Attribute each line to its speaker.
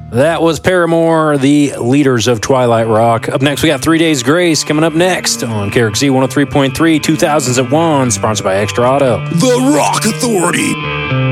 Speaker 1: That was Paramore, the leaders of Twilight Rock. Up next, we got 3 Days Grace coming up next on KRXZ 103.3, 2000s at 1, sponsored by Extra Auto.
Speaker 2: The Rock Authority.